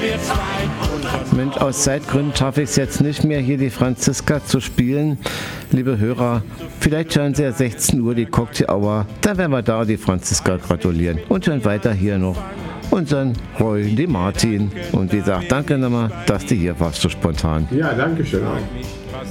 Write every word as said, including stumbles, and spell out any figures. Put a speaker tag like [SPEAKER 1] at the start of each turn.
[SPEAKER 1] Mensch, aus Zeitgründen schaffe ich es jetzt nicht mehr, hier die Franziska zu spielen. Liebe Hörer, vielleicht hören Sie ja sechzehn Uhr die Cocktail Hour, dann werden wir da die Franziska gratulieren. Und hören weiter hier noch unseren Roy de Martin. Und wie gesagt, danke nochmal, dass du hier warst, so spontan.
[SPEAKER 2] Ja, danke schön.